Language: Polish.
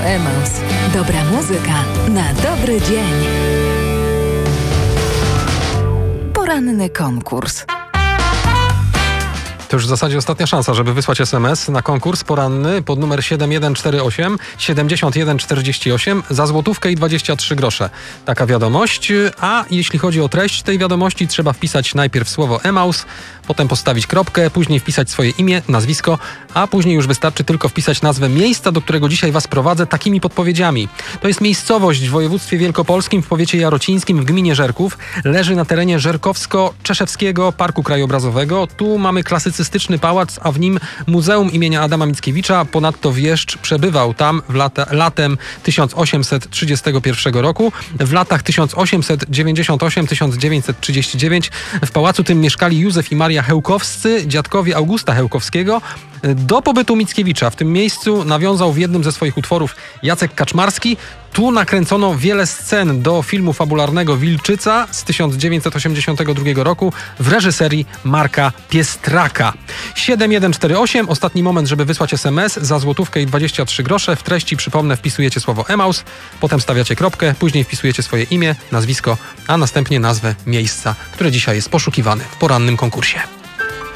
Emaus. Dobra muzyka na dobry dzień. Poranny konkurs. To już w zasadzie ostatnia szansa, żeby wysłać SMS na konkurs poranny pod numer 7148 7148 za złotówkę i 23 grosze. Taka wiadomość. A jeśli chodzi o treść tej wiadomości, trzeba wpisać najpierw słowo Emaus, potem postawić kropkę, później wpisać swoje imię, nazwisko, a później już wystarczy tylko wpisać nazwę miejsca, do którego dzisiaj Was prowadzę takimi podpowiedziami. To jest miejscowość w województwie wielkopolskim w powiecie jarocińskim w gminie Żerków. Leży na terenie Żerkowsko-Czeszewskiego Parku Krajobrazowego. Tu mamy klasycystyczny pałac, a w nim Muzeum imienia Adama Mickiewicza. Ponadto wieszcz przebywał tam latem 1831 roku. W latach 1898-1939 w pałacu tym mieszkali Józef i Maria Chełkowscy, dziadkowie Augusta Chełkowskiego. Do pobytu Mickiewicza w tym miejscu nawiązał w jednym ze swoich utworów Jacek Kaczmarski. Tu nakręcono wiele scen do filmu fabularnego Wilczyca z 1982 roku w reżyserii Marka Piestraka. 7148, ostatni moment, żeby wysłać SMS za złotówkę i 23 grosze. W treści, przypomnę, wpisujecie słowo Emaus, potem stawiacie kropkę, później wpisujecie swoje imię, nazwisko, a następnie nazwę miejsca, które dzisiaj jest poszukiwane w porannym konkursie.